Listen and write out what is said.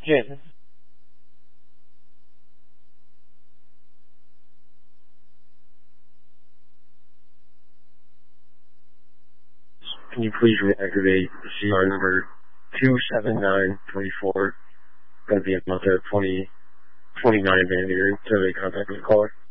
Jim. Can you please reactivate the CR number 27924? Going to be about the 2029 van here to contact with the caller.